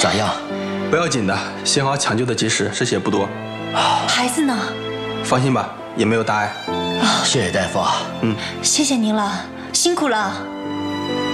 咋样？ 不要紧的，幸好抢救的及时，失血不多。 孩子呢？ 放心吧，也没有大碍。 谢谢大夫。 谢谢您了，辛苦了。